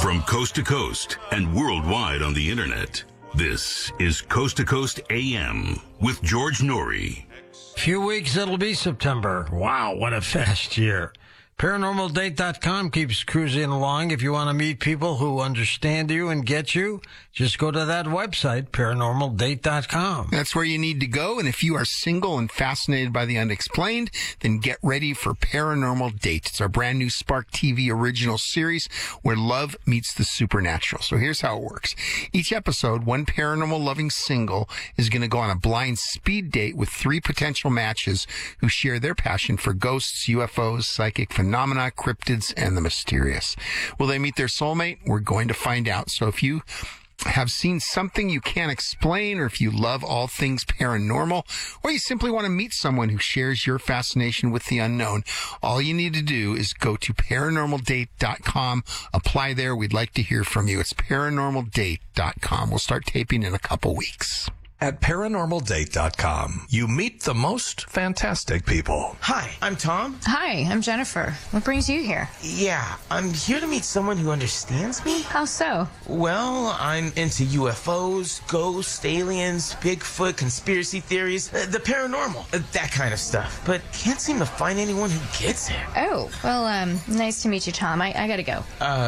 From coast to coast and worldwide on the internet, this is Coast to Coast AM with George Norrie. Few weeks, it'll be September. Wow, what a fast year. ParanormalDate.com keeps cruising along. If you want to meet people who understand you and get you, just go to that website, ParanormalDate.com. That's where you need to go. And if you are single and fascinated by the unexplained, then get ready for Paranormal Date. It's our brand new Spark TV original series where love meets the supernatural. So here's how it works. Each episode, one paranormal loving single is going to go on a blind speed date with 3 potential matches who share their passion for ghosts, UFOs, psychic phenomena, cryptids, and the mysterious. Will they meet their soulmate? We're going to find out. So if you have seen something you can't explain, or if you love all things paranormal, or you simply want to meet someone who shares your fascination with the unknown, all you need to do is go to ParanormalDate.com. Apply there. We'd like to hear from you. It's ParanormalDate.com. We'll start taping in a couple weeks. At ParanormalDate.com, you meet the most fantastic people. Hi, I'm Tom. Hi, I'm Jennifer. What brings you here? Yeah, I'm here to meet someone who understands me. How so? Well, I'm into UFOs, ghosts, aliens, Bigfoot, conspiracy theories, the paranormal, that kind of stuff. But can't seem to find anyone who gets it. Oh, well, nice to meet you, Tom. I gotta go.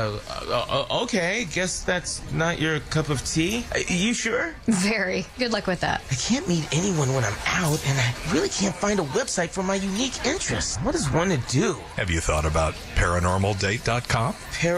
Okay, guess that's not your cup of tea. You sure? Very. Good luck with that. I can't meet anyone when I'm out, and I really can't find a website for my unique interests. What is one to do? Have you thought about ParanormalDate.com?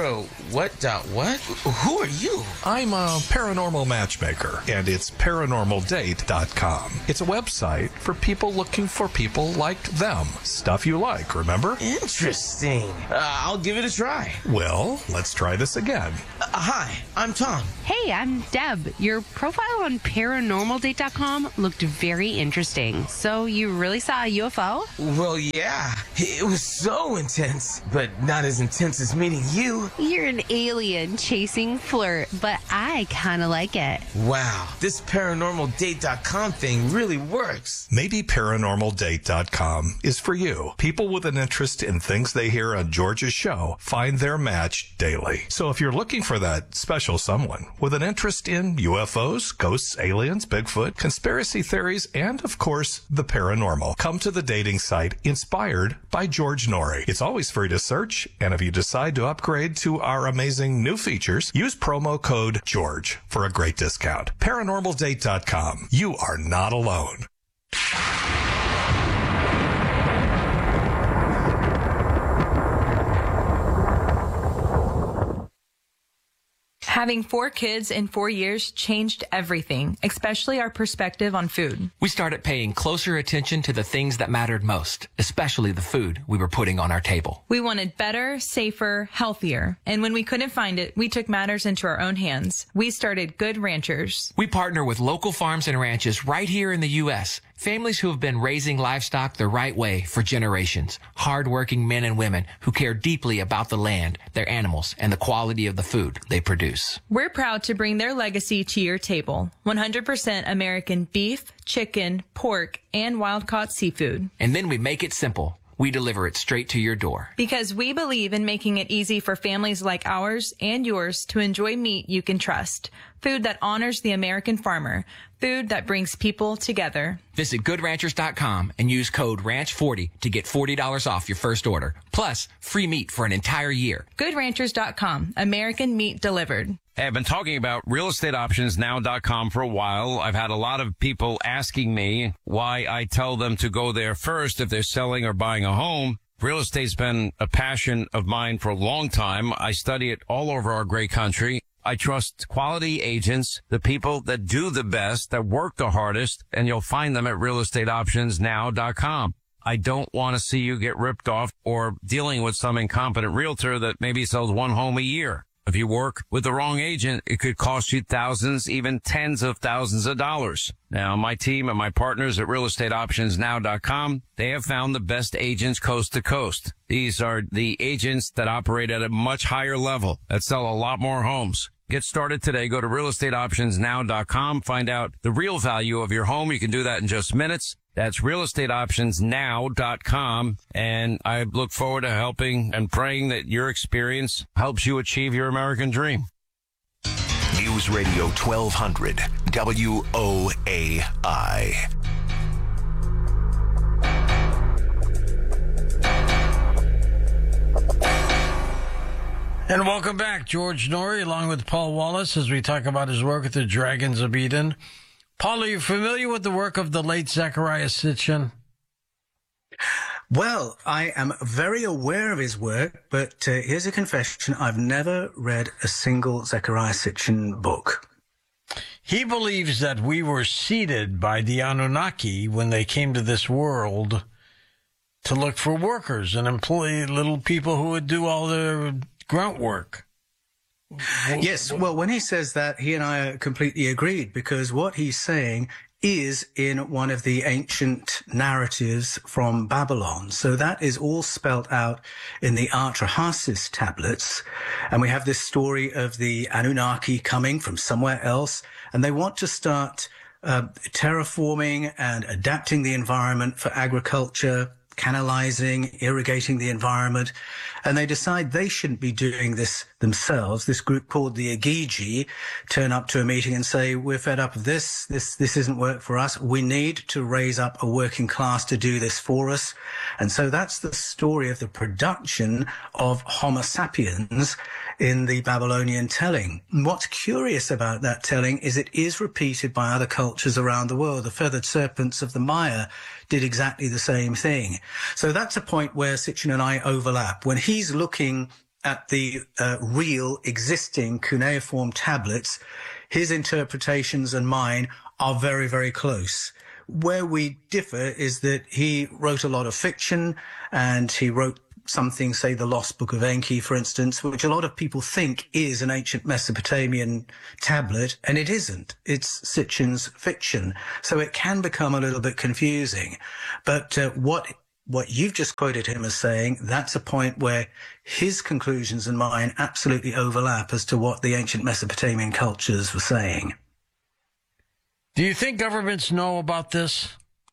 What? Who are you? I'm a paranormal matchmaker, and it's ParanormalDate.com. It's a website for people looking for people like them. Stuff you like, remember? Interesting. I'll give it a try. Well, let's try this again. Hi, I'm Tom. Hey, I'm Deb. Your profile on ParanormalDate.com looked very interesting. So you really saw a UFO? Well, yeah. It was so intense, but not as intense as meeting you. You're an alien chasing flirt, but I kind of like it. Wow, this ParanormalDate.com thing really works. Maybe ParanormalDate.com is for you. People with an interest in things they hear on George's show find their match daily. So if you're looking for that special someone with an interest in UFOs, ghosts, aliens, Bigfoot, conspiracy theories, and, of course, the paranormal, come to the dating site inspired by George Norrie. It's always free to search, and if you decide to upgrade to our amazing new features, use promo code GEORGE for a great discount. ParanormalDate.com. You are not alone. Having 4 kids in 4 years changed everything, especially our perspective on food. We started paying closer attention to the things that mattered most, especially the food we were putting on our table. We wanted better, safer, healthier. And when we couldn't find it, we took matters into our own hands. We started Good Ranchers. We partner with local farms and ranches right here in the U.S., families who have been raising livestock the right way for generations. Hard-working men and women who care deeply about the land, their animals, and the quality of the food they produce. We're proud to bring their legacy to your table. 100% American beef, chicken, pork, and wild-caught seafood. And then we make it simple. We deliver it straight to your door. Because we believe in making it easy for families like ours and yours to enjoy meat you can trust. Food that honors the American farmer. Food that brings people together. Visit GoodRanchers.com and use code RANCH40 to get $40 off your first order. Plus, free meat for an entire year. GoodRanchers.com. American meat delivered. Hey, I've been talking about realestateoptionsnow.com for a while. I've had a lot of people asking me why I tell them to go there first if they're selling or buying a home. Real estate's been a passion of mine for a long time. I study it all over our great country. I trust quality agents, the people that do the best, that work the hardest, and you'll find them at realestateoptionsnow.com. I don't want to see you get ripped off or dealing with some incompetent realtor that maybe sells one home a year. If you work with the wrong agent, it could cost you thousands, even tens of thousands of dollars. Now, my team and my partners at realestateoptionsnow.com, they have found the best agents coast to coast. These are the agents that operate at a much higher level, that sell a lot more homes. Get started today. Go to realestateoptionsnow.com. Find out the real value of your home. You can do that in just minutes. That's realestateoptionsnow.com. And I look forward to helping and praying that your experience helps you achieve your American dream. News Radio 1200 WOAI. And welcome back, George Noory, along with Paul Wallace, as we talk about his work at the Dragons of Eden. Paul, are you familiar with the work of the late Zecharia Sitchin? Well, I am very aware of his work, but here's a confession. I've never read a single Zecharia Sitchin book. He believes that we were seeded by the Anunnaki when they came to this world to look for workers and employ little people who would do all the grunt work. Yes, well, when he says that, he and I are completely agreed, because what he's saying is in one of the ancient narratives from Babylon. So that is all spelt out in the Atrahasis tablets. And we have this story of the Anunnaki coming from somewhere else, and they want to start terraforming and adapting the environment for agriculture, canalizing, irrigating the environment, and they decide they shouldn't be doing this themselves. This group called the Agigi turn up to a meeting and say, we're fed up of this isn't work for us. We need to raise up a working class to do this for us. And so that's the story of the production of Homo sapiens in the Babylonian telling. And what's curious about that telling is it is repeated by other cultures around the world. The feathered serpents of the Maya did exactly the same thing. So that's a point where Sitchin and I overlap. When he's looking at the real existing cuneiform tablets, his interpretations and mine are very, very close. Where we differ is that he wrote a lot of fiction, and he wrote something, say the Lost Book of Enki, for instance, which a lot of people think is an ancient Mesopotamian tablet, and it isn't. It's Sitchin's fiction. So it can become a little bit confusing. But what you've just quoted him as saying, that's a point where his conclusions and mine absolutely overlap as to what the ancient Mesopotamian cultures were saying. Do you think governments know about this?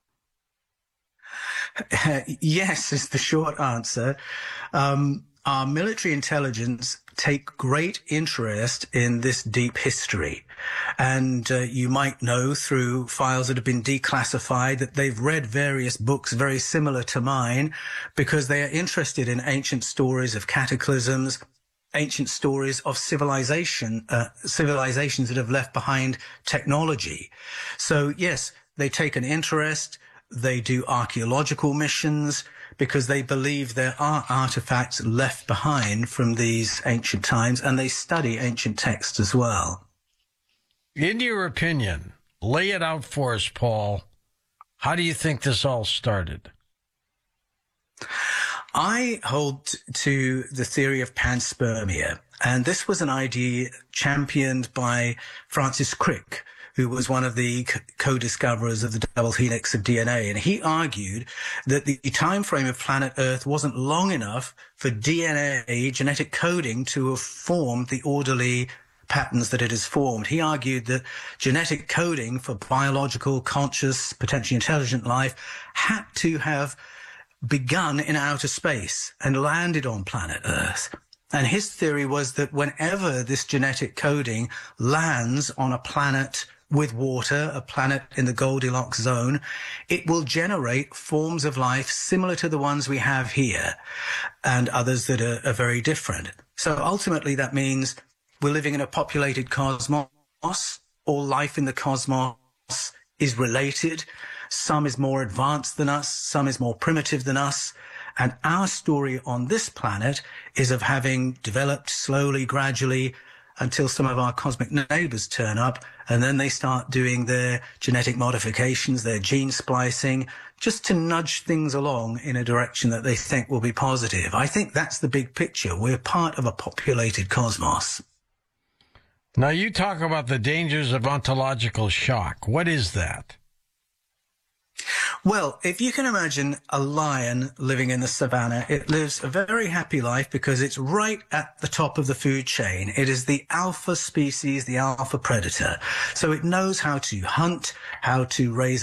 Yes, is the short answer. Our military intelligence take great interest in this deep history. And you might know through files that have been declassified that they've read various books very similar to mine, because they are interested in ancient stories of cataclysms, ancient stories of civilizations that have left behind technology. So yes, they take an interest. They do archaeological missions because they believe there are artifacts left behind from these ancient times, and they study ancient texts as well. In your opinion, lay it out for us, Paul. How do you think this all started? I hold to the theory of panspermia, and this was an idea championed by Francis Crick, who was one of the co-discoverers of the double helix of DNA. And he argued that the time frame of planet Earth wasn't long enough for DNA, genetic coding, to have formed the orderly patterns that it has formed. He argued that genetic coding for biological, conscious, potentially intelligent life had to have begun in outer space and landed on planet Earth. And his theory was that whenever this genetic coding lands on a planet with water, a planet in the Goldilocks zone, it will generate forms of life similar to the ones we have here, and others that are very different. So ultimately that means we're living in a populated cosmos. All life in the cosmos is related. Some is more advanced than us, some is more primitive than us. And our story on this planet is of having developed slowly, gradually, until some of our cosmic neighbors turn up, and then they start doing their genetic modifications, their gene splicing, just to nudge things along in a direction that they think will be positive. I think that's the big picture. We're part of a populated cosmos. Now, you talk about the dangers of ontological shock. What is that? Well, if you can imagine a lion living in the savannah, it lives a very happy life because it's right at the top of the food chain. It is the alpha species, the alpha predator. So it knows how to hunt, how to raise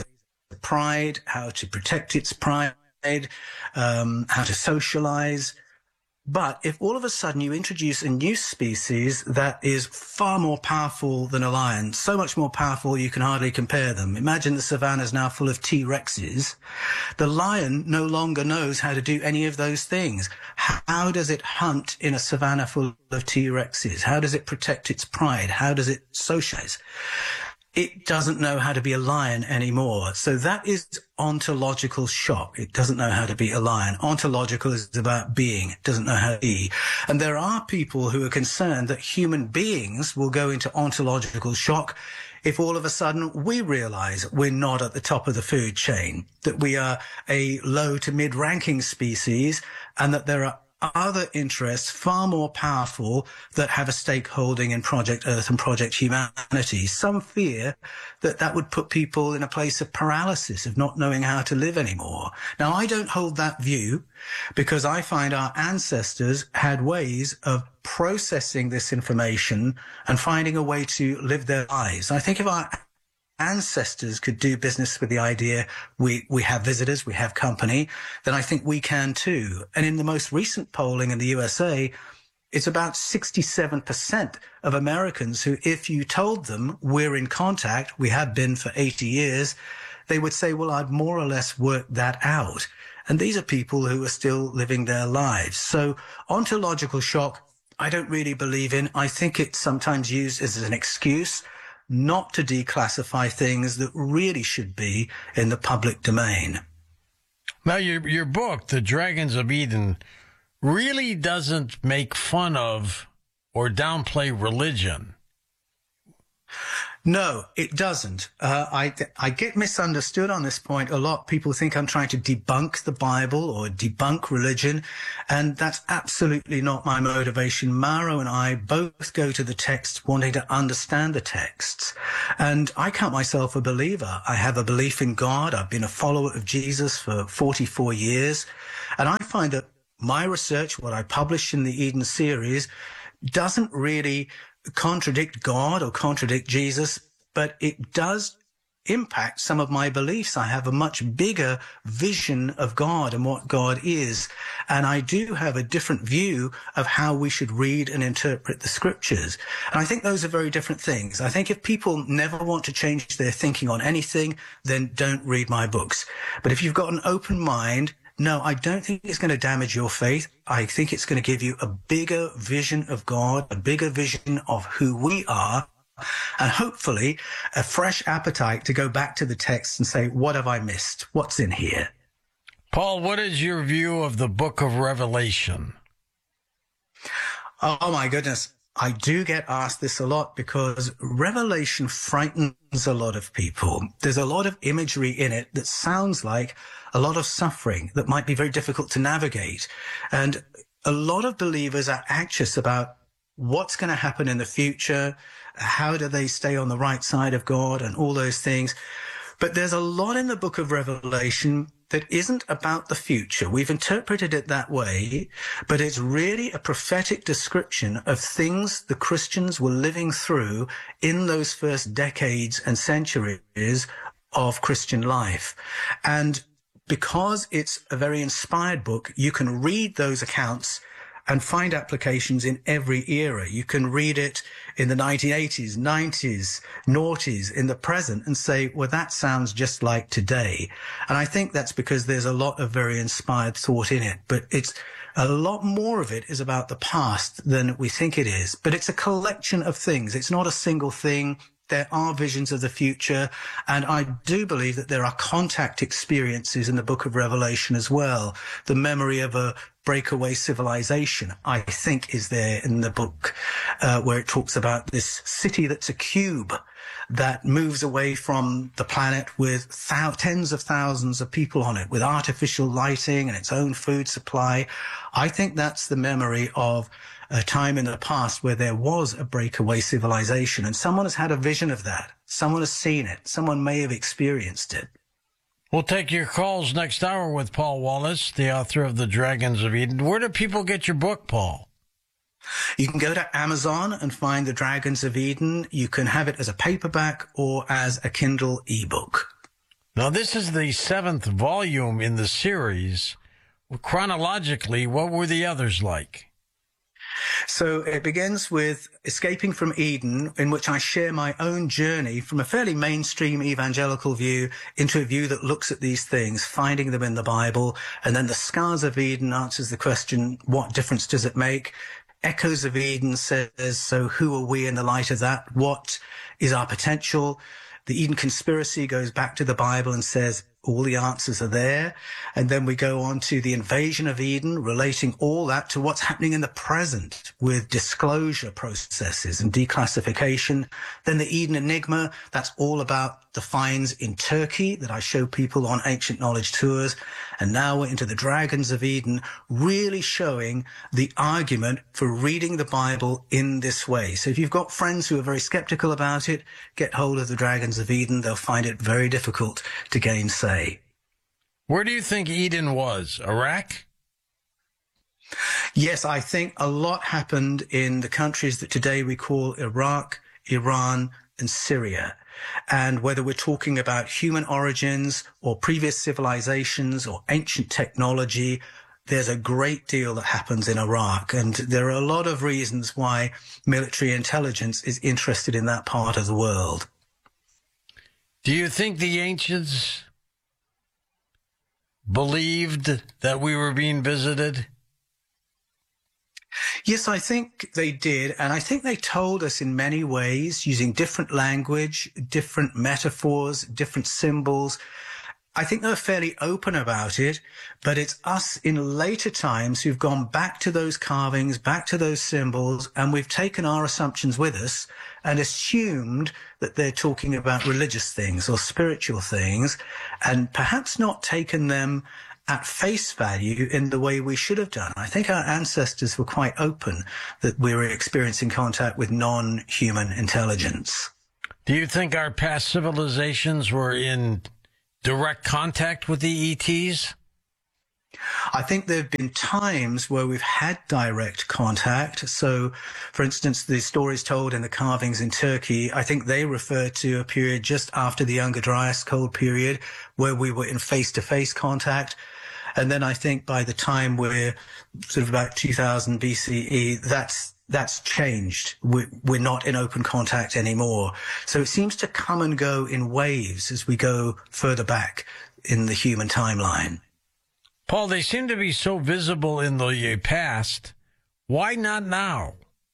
pride, how to protect its pride, how to socialize. But if all of a sudden you introduce a new species that is far more powerful than a lion, so much more powerful you can hardly compare them. Imagine the savannah is now full of T-Rexes. The lion no longer knows how to do any of those things. How does it hunt in a savannah full of T-Rexes? How does it protect its pride? How does it socialize? It doesn't know how to be a lion anymore. So that is ontological shock. It doesn't know how to be a lion. Ontological is about being. It doesn't know how to be. And there are people who are concerned that human beings will go into ontological shock if all of a sudden we realize we're not at the top of the food chain, that we are a low to mid-ranking species, and that there are other interests far more powerful that have a stakeholding in Project Earth and Project Humanity. Some fear that that would put people in a place of paralysis, of not knowing how to live anymore. Now, I don't hold that view because I find our ancestors had ways of processing this information and finding a way to live their lives. I think if our ancestors could do business with the idea we have visitors, we have company, then I think we can too. And in the most recent polling in the USA, it's about 67% of Americans who, if you told them we're in contact, we have been for 80 years, they would say, well, I'd more or less worked that out. And these are people who are still living their lives. So ontological shock, I don't really believe in. I think it's sometimes used as an excuse not to declassify things that really should be in the public domain. Now, your book, The Dragons of Eden, really doesn't make fun of or downplay religion. No, it doesn't. I get misunderstood on this point a lot. People think I'm trying to debunk the Bible or debunk religion, and that's absolutely not my motivation. Mauro and I both go to the text wanting to understand the texts, and I count myself a believer. I have a belief in God. I've been a follower of Jesus for 44 years, and I find that my research, what I published in the Eden series, doesn't really contradict God or contradict Jesus, but it does impact some of my beliefs. I have a much bigger vision of God and what God is. And I do have a different view of how we should read and interpret the scriptures. And I think those are very different things. I think if people never want to change their thinking on anything, then don't read my books. But if you've got an open mind, no, I don't think it's going to damage your faith. I think it's going to give you a bigger vision of God, a bigger vision of who we are, and hopefully a fresh appetite to go back to the text and say, what have I missed? What's in here? Paul, what is your view of the book of Revelation? Oh, my goodness. I do get asked this a lot because Revelation frightens a lot of people. There's a lot of imagery in it that sounds like a lot of suffering that might be very difficult to navigate. And a lot of believers are anxious about what's going to happen in the future. How do they stay on the right side of God and all those things? But there's a lot in the book of Revelation that isn't about the future. We've interpreted it that way, but it's really a prophetic description of things the Christians were living through in those first decades and centuries of Christian life. And because it's a very inspired book, you can read those accounts and find applications in every era. You can read it in the 1980s, 90s, noughties, in the present, and say, well, that sounds just like today. And I think that's because there's a lot of very inspired thought in it. But it's a lot more of it is about the past than we think it is. But it's a collection of things. It's not a single thing. There are visions of the future, and I do believe that there are contact experiences in the book of Revelation as well. The memory of a breakaway civilization, I think, is there in the book, where it talks about this city that's a cube that moves away from the planet with tens of thousands of people on it, with artificial lighting and its own food supply. I think that's the memory of a time in the past where there was a breakaway civilization, and someone has had a vision of that. Someone has seen it. Someone may have experienced it. We'll take your calls next hour with Paul Wallace, the author of The Dragons of Eden. Where do people get your book, Paul? You can go to Amazon and find The Dragons of Eden. You can have it as a paperback or as a Kindle ebook. Now, this is the 7th volume in the series. Chronologically, what were the others like? So it begins with Escaping from Eden, in which I share my own journey from a fairly mainstream evangelical view into a view that looks at these things, finding them in the Bible. And then The Scars of Eden answers the question, what difference does it make? Echoes of Eden says, so who are we in the light of that? What is our potential? The Eden Conspiracy goes back to the Bible and says, all the answers are there. And then we go on to the Invasion of Eden, relating all that to what's happening in the present with disclosure processes and declassification. Then the Eden Enigma, that's all about the finds in Turkey that I show people on Ancient Knowledge tours. And now we're into the Dragons of Eden, really showing the argument for reading the Bible in this way. So if you've got friends who are very skeptical about it, get hold of the Dragons of Eden. They'll find it very difficult to gainsay. Where do you think Eden was? Iraq? Yes, I think a lot happened in the countries that today we call Iraq, Iran, and Syria. And whether we're talking about human origins or previous civilizations or ancient technology, there's a great deal that happens in Iraq. And there are a lot of reasons why military intelligence is interested in that part of the world. Do you think the ancients believed that we were being visited? Yes, I think they did. And I think they told us in many ways, using different language, different metaphors, different symbols. I think they were fairly open about it, but it's us in later times who've gone back to those carvings, back to those symbols, and we've taken our assumptions with us and assumed that they're talking about religious things or spiritual things, and perhaps not taken them at face value in the way we should have done. I think our ancestors were quite open that we were experiencing contact with non-human intelligence. Do you think our past civilizations were in direct contact with the ETs? I think there have been times where we've had direct contact. So, for instance, the stories told in the carvings in Turkey, I think they refer to a period just after the Younger Dryas cold period where we were in face-to-face contact. And then I think by the time we're sort of about 2000 BCE, that's changed. We're not in open contact anymore. So it seems to come and go in waves as we go further back in the human timeline. Paul, they seem to be so visible in the past. Why not now?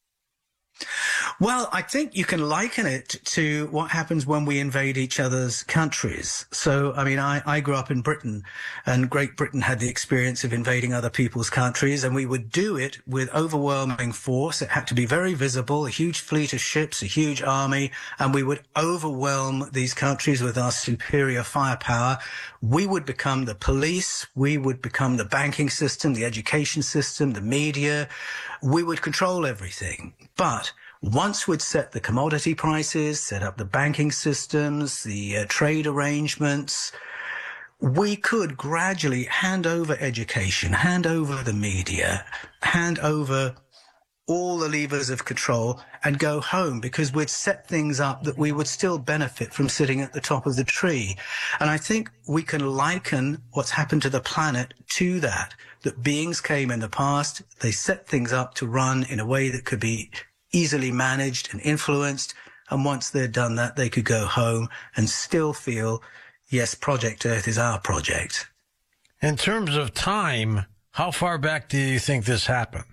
Well, I think you can liken it to what happens when we invade each other's countries. So, I mean, I grew up in Britain, and Great Britain had the experience of invading other people's countries, and we would do it with overwhelming force. It had to be very visible, a huge fleet of ships, a huge army, and we would overwhelm these countries with our superior firepower. We would become the police. We would become the banking system, the education system, the media. We would control everything. But once we'd set the commodity prices, set up the banking systems, the trade arrangements, we could gradually hand over education, hand over the media, hand over all the levers of control and go home, because we'd set things up that we would still benefit from sitting at the top of the tree. And I think we can liken what's happened to the planet to that beings came in the past, they set things up to run in a way that could be easily managed and influenced. And once they'd done that, they could go home and still feel, yes, Project Earth is our project. In terms of time, how far back do you think this happened?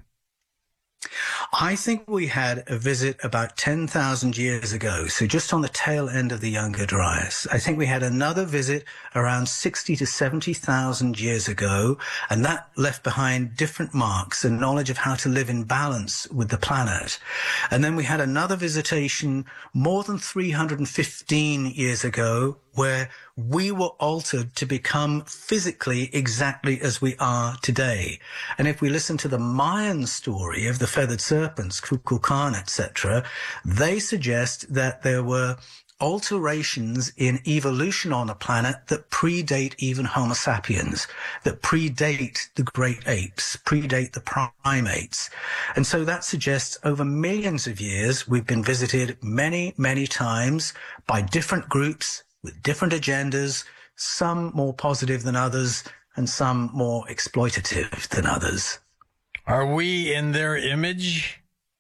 I think we had a visit about 10,000 years ago, so just on the tail end of the Younger Dryas. I think we had another visit around 60 to 70,000 years ago, and that left behind different marks and knowledge of how to live in balance with the planet. And then we had another visitation more than 315 years ago, where we were altered to become physically exactly as we are today. And if we listen to the Mayan story of the feathered serpents, Kukulkan, etc., they suggest that there were alterations in evolution on the planet that predate even Homo sapiens, that predate the great apes, predate the primates. And so that suggests over millions of years we've been visited many, many times by different groups with different agendas, some more positive than others, and some more exploitative than others. Are we in their image?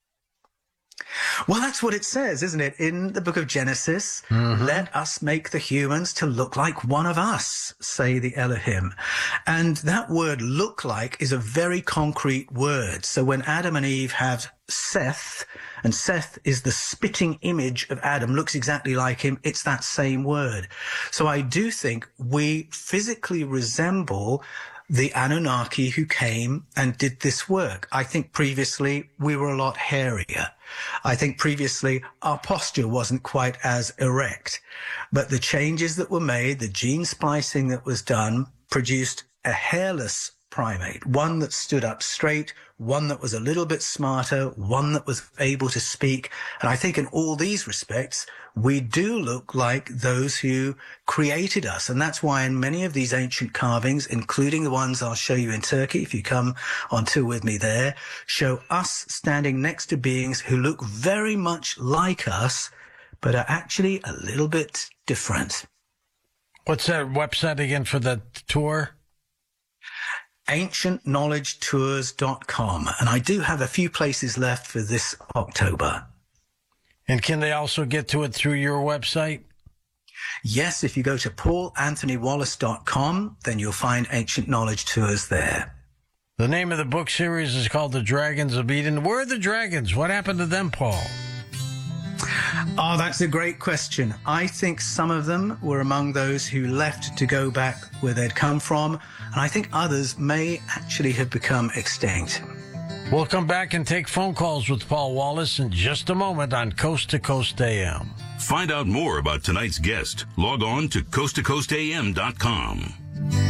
Well, that's what it says, isn't it? In the book of Genesis, let us make the humans to look like one of us, say the Elohim. And that word look like is a very concrete word. So when Adam and Eve have Seth, and Seth is the spitting image of Adam, looks exactly like him, it's that same word. So I do think we physically resemble the Anunnaki who came and did this work. I think previously we were a lot hairier. I think previously our posture wasn't quite as erect. But the changes that were made, the gene splicing that was done, produced a hairless primate, one that stood up straight, one that was a little bit smarter, one that was able to speak. And I think in all these respects, we do look like those who created us. And that's why in many of these ancient carvings, including the ones I'll show you in Turkey, if you come on tour with me there, show us standing next to beings who look very much like us, but are actually a little bit different. What's that website again for the tour? ancientknowledgetours.com. And I do have a few places left for this October. And can they also get to it through your website? Yes, if you go to paulanthonywallace.com, then you'll find Ancient Knowledge Tours there. The name of the book series is called The Dragons of Eden. Where are the dragons? What happened to them, Paul? Oh, that's a great question. I think some of them were among those who left to go back where they'd come from, and I think others may actually have become extinct. We'll come back and take phone calls with Paul Wallace in just a moment on Coast to Coast AM. Find out more about tonight's guest. Log on to coasttocoastam.com.